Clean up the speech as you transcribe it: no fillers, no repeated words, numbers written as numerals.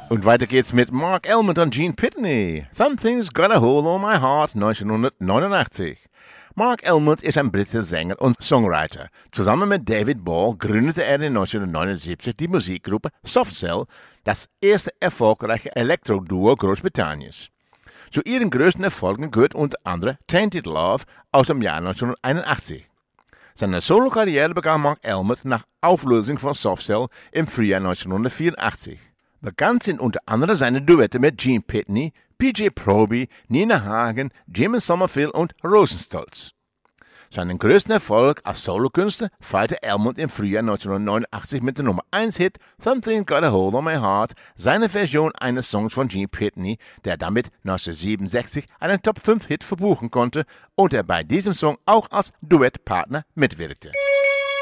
Und weiter geht's mit Mark Elmond und Gene Pitney. Something's Got a Hold on My Heart, 1989. Mark Elmond ist ein britischer Sänger und Songwriter. Zusammen mit David Ball gründete er in 1979 die Musikgruppe Soft Cell, das erste erfolgreiche Elektro-Duo Großbritanniens. Zu ihren größten Erfolgen gehört unter anderem Tainted Love aus dem Jahr 1981. Seine Solokarriere begann Mark Elmond nach Auflösung von Soft Cell im Frühjahr 1984. Bekannt sind unter anderem seine Duette mit Gene Pitney, PJ Proby, Nina Hagen, Jimmy Somerville und Rosenstolz. Seinen größten Erfolg als Solokünstler feierte Elmond im Frühjahr 1989 mit der Nummer 1-Hit Something Got a Hold on My Heart, seine Version eines Songs von Gene Pitney, der damit 1967 einen Top-5-Hit verbuchen konnte und er bei diesem Song auch als Duettpartner mitwirkte.